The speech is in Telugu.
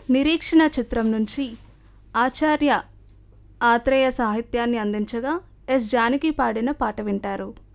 నిరీక్షణ చిత్రం నుంచి ఆచార్య ఆత్రేయ సాహిత్యాన్ని అందించగా ఎస్ జానకి పాడిన పాట వింటారు.